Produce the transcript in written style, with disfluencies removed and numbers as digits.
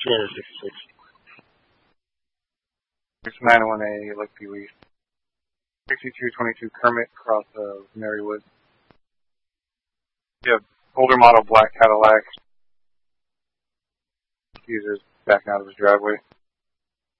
366. It's 901A, Lake Pee-wee. 6222 Kermit, across Marywood. You have older model black Cadillac. He's just backing out of his driveway.